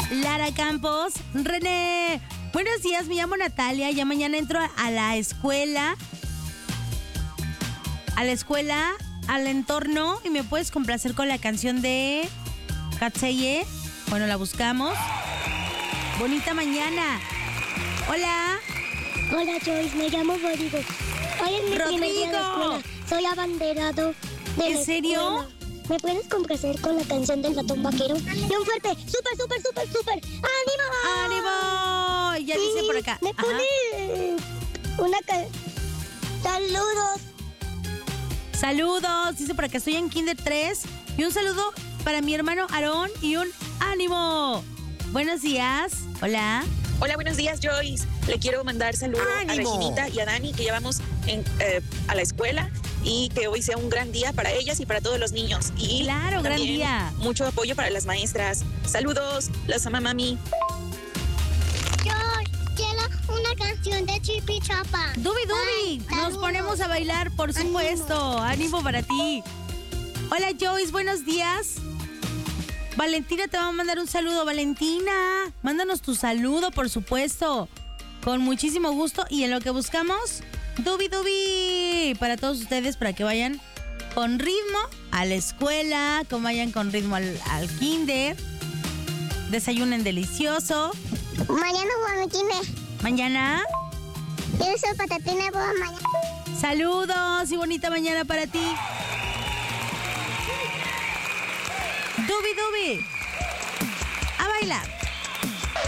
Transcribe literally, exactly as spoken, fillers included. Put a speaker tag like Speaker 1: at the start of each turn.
Speaker 1: Lara Campos. René, buenos días, me llamo Natalia. Ya mañana entro a la escuela. A la escuela, al entorno. Y me puedes complacer con la canción de Katseye. Bueno, la buscamos. Bonita mañana. Hola.
Speaker 2: Hola, Joyce, me llamo Rodrigo. Hoy es mi primer día de la
Speaker 1: Rodrigo.
Speaker 2: escuela. Soy abanderado de
Speaker 1: ¿En
Speaker 2: la
Speaker 1: serio?
Speaker 2: escuela. ¿Me puedes complacer con la canción del ratón vaquero? Y un fuerte, súper, súper, súper, súper. ¡Ánimo!
Speaker 1: ¡Ánimo! Ya dice por acá.
Speaker 2: Me
Speaker 1: Ajá.
Speaker 2: pone eh, una ca... Saludos.
Speaker 1: Saludos, dice por acá, estoy en Kinder tres. Y un saludo para mi hermano Aarón y un ánimo. Buenos días. Hola.
Speaker 3: Hola, buenos días, Joyce. Le quiero mandar saludos a
Speaker 1: ¡Ánimo!
Speaker 3: Reginita y a Dani, que llevamos en, eh, a la escuela, y que hoy sea un gran día para ellas y para todos los niños. Y
Speaker 1: Claro, gran
Speaker 3: también
Speaker 1: día.
Speaker 3: mucho apoyo para las maestras. Saludos, las ama mami.
Speaker 2: Yo quiero una canción de Chipi Chapa.
Speaker 1: Dubi Dubi, nos
Speaker 2: saludos.
Speaker 1: ponemos a bailar, por supuesto. Ánimo para ti. Hola Joyce, buenos días. Valentina te va a mandar un saludo. Valentina, mándanos tu saludo, por supuesto. Con muchísimo gusto. Y en lo que buscamos, Dubi Dubi, para todos ustedes, para que vayan con ritmo a la escuela, que vayan con ritmo al, al kinder. Desayunen delicioso.
Speaker 2: Mañana voy a meterme.
Speaker 1: Mañana,
Speaker 2: Quiero ser patatina por mañana.
Speaker 1: saludos y bonita mañana para ti. Dubi Dubi, a bailar.